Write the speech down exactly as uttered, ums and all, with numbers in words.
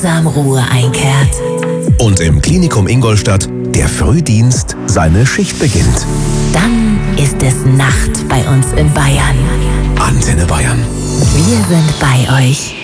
langsam Ruhe einkehrt. Und im Klinikum Ingolstadt der Frühdienst seine Schicht beginnt. Dann ist es Nacht bei uns in Bayern. Antenne Bayern. Wir sind bei euch.